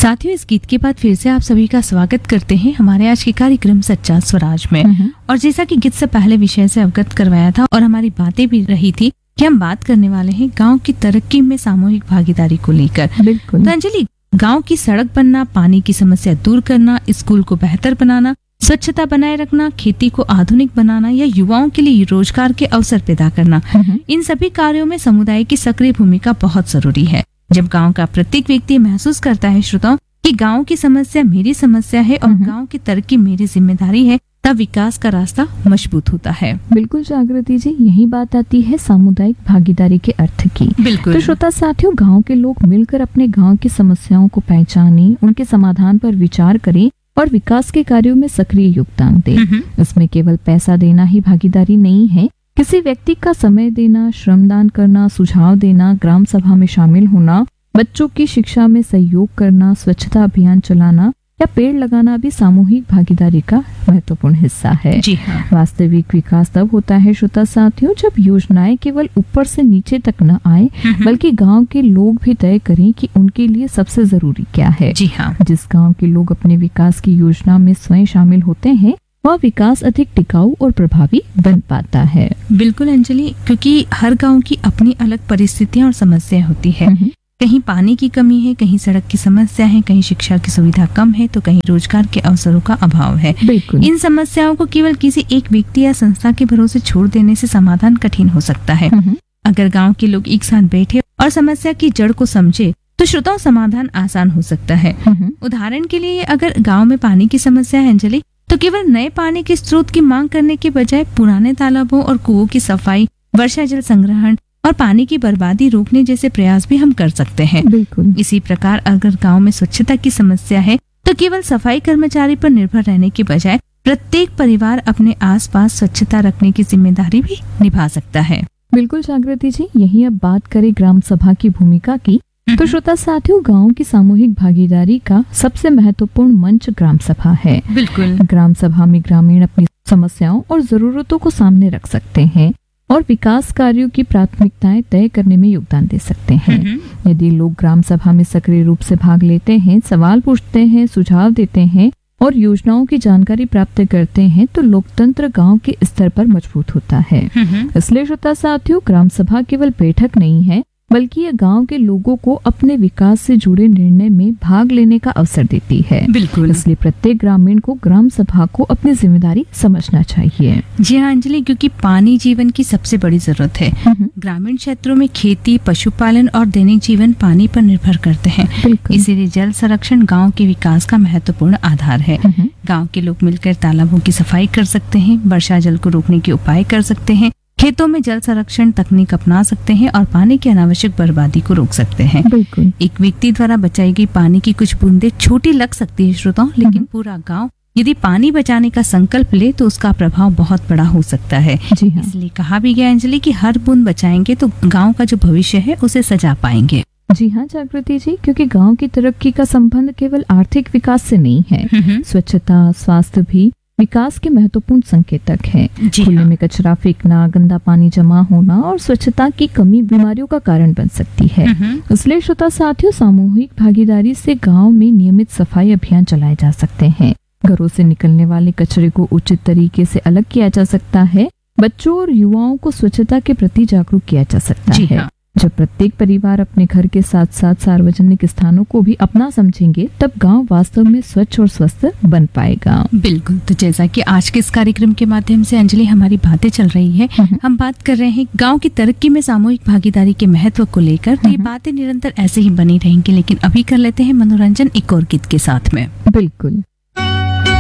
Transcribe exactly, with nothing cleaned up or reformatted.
साथियों, इस गीत के बाद फिर से आप सभी का स्वागत करते हैं हमारे आज के कार्यक्रम सच्चा स्वराज में। और जैसा कि गीत से पहले विषय से अवगत करवाया था और हमारी बातें भी रही थी कि हम बात करने वाले हैं गांव की तरक्की में सामूहिक भागीदारी को लेकर। बिल्कुल। तो अंजलि, गांव की सड़क बनना, पानी की समस्या दूर करना, स्कूल को बेहतर बनाना, स्वच्छता बनाए रखना, खेती को आधुनिक बनाना या युवाओं के लिए रोजगार के अवसर पैदा करना, इन सभी कार्यों में समुदाय की सक्रिय भूमिका बहुत जरूरी है। जब गांव का प्रत्येक व्यक्ति महसूस करता है श्रोताओं कि गांव की समस्या मेरी समस्या है और गांव की तरक्की मेरी जिम्मेदारी है, तब विकास का रास्ता मजबूत होता है। बिल्कुल जागृति जी, यही बात आती है सामुदायिक भागीदारी के अर्थ की। बिल्कुल। तो श्रोता साथियों, गांव के लोग मिलकर अपने गांव की समस्याओं को पहचानें, उनके समाधान पर विचार करें और विकास के कार्यों में सक्रिय योगदान दें। इसमें केवल पैसा देना ही भागीदारी नहीं है। किसी व्यक्ति का समय देना, श्रमदान करना, सुझाव देना, ग्राम सभा में शामिल होना, बच्चों की शिक्षा में सहयोग करना, स्वच्छता अभियान चलाना या पेड़ लगाना भी सामूहिक भागीदारी का महत्वपूर्ण हिस्सा है। जी हाँ। वास्तविक विकास तब होता है श्रोता साथियों, जब योजनाएं केवल ऊपर से नीचे तक न आए, बल्कि गांव के लोग भी तय करें कि उनके लिए सबसे जरूरी क्या है। जी हाँ। जिस गांव के लोग अपने विकास की योजना में स्वयं शामिल होते हैं, वह विकास अधिक टिकाऊ और प्रभावी बन पाता है। बिल्कुल अंजलि, क्योंकि हर गांव की अपनी अलग परिस्थितियां और समस्याएं होती है। कहीं पानी की कमी है, कहीं सड़क की समस्या है, कहीं शिक्षा की सुविधा कम है, तो कहीं रोजगार के अवसरों का अभाव है। बिल्कुल। इन समस्याओं को केवल किसी एक व्यक्ति या संस्था के भरोसे छोड़ देने से समाधान कठिन हो सकता है। अगर गांव के लोग एक साथ बैठे और समस्या की जड़ को समझे तो श्रोताओं, समाधान आसान हो सकता है। उदाहरण के लिए, अगर गाँव में पानी की समस्या है अंजलि, तो केवल नए पानी के स्रोत की मांग करने के बजाय पुराने तालाबों और कुओं की सफाई, वर्षा जल संग्रहण और पानी की बर्बादी रोकने जैसे प्रयास भी हम कर सकते हैं। बिल्कुल। इसी प्रकार अगर गांव में स्वच्छता की समस्या है, तो केवल सफाई कर्मचारी पर निर्भर रहने के बजाय प्रत्येक परिवार अपने आसपास स्वच्छता रखने की जिम्मेदारी भी निभा सकता है। बिल्कुल जागृति जी, यही अब बात करें ग्राम सभा की भूमिका की। तो श्रोता साथियों, गांव की सामूहिक भागीदारी का सबसे महत्वपूर्ण मंच ग्राम सभा है। बिल्कुल। ग्राम सभा में ग्रामीण अपनी समस्याओं और जरूरतों को सामने रख सकते हैं और विकास कार्यों की प्राथमिकताएं तय करने में योगदान दे सकते हैं। यदि लोग ग्राम सभा में सक्रिय रूप से भाग लेते हैं, सवाल पूछते हैं, सुझाव देते हैं और योजनाओं की जानकारी प्राप्त करते हैं, तो लोकतंत्र गांव के स्तर पर मजबूत होता है। इसलिए श्रोता साथियों, ग्राम सभा केवल बैठक नहीं है, बल्कि यह गांव के लोगों को अपने विकास से जुड़े निर्णय में भाग लेने का अवसर देती है। बिल्कुल। इसलिए प्रत्येक ग्रामीण को ग्राम सभा को अपनी जिम्मेदारी समझना चाहिए। जी हाँ अंजलि, क्योंकि पानी जीवन की सबसे बड़ी जरूरत है। ग्रामीण क्षेत्रों में खेती, पशुपालन और दैनिक जीवन पानी पर निर्भर करते हैं। इसीलिए जल संरक्षण गाँव के विकास का महत्वपूर्ण आधार है। गाँव के लोग मिलकर तालाबों की सफाई कर सकते हैं, वर्षा जल को रोकने के उपाय कर सकते हैं, खेतों में जल संरक्षण तकनीक अपना सकते हैं और पानी की अनावश्यक बर्बादी को रोक सकते हैं। बिल्कुल। एक व्यक्ति द्वारा बचाई गई पानी की कुछ बूंदें छोटी लग सकती है श्रोताओं, लेकिन पूरा गांव यदि पानी बचाने का संकल्प ले तो उसका प्रभाव बहुत बड़ा हो सकता है। जी हाँ। इसलिए कहा भी गया अंजलि कि हर बूंद बचाएंगे तो गाँव का जो भविष्य है उसे सजा पाएंगे। जी हाँ जागृति जी, क्योंकि गांव की तरक्की का संबंध केवल आर्थिक विकास से नहीं है। स्वच्छता, स्वास्थ्य भी विकास के महत्वपूर्ण संकेतक हैं। खुले में कचरा फेंकना, गंदा पानी जमा होना और स्वच्छता की कमी बीमारियों का कारण बन सकती है। इसलिए श्रोता साथियों, सामूहिक भागीदारी से गांव में नियमित सफाई अभियान चलाए जा सकते हैं। घरों से निकलने वाले कचरे को उचित तरीके से अलग किया जा सकता है। बच्चों और युवाओं को स्वच्छता के प्रति जागरूक किया जा सकता है। हाँ। जब प्रत्येक परिवार अपने घर के साथ साथ सार्वजनिक स्थानों को भी अपना समझेंगे, तब गांव वास्तव में स्वच्छ और स्वस्थ बन पाएगा। बिल्कुल। तो जैसा कि आज के इस कार्यक्रम के माध्यम से अंजलि हमारी बातें चल रही है, हम बात कर रहे हैं गांव की तरक्की में सामूहिक भागीदारी के महत्व को लेकर। तो ये बातें निरंतर ऐसे ही बनी रहेंगी, लेकिन अभी कर लेते हैं मनोरंजन एक और गीत के साथ में। बिल्कुल।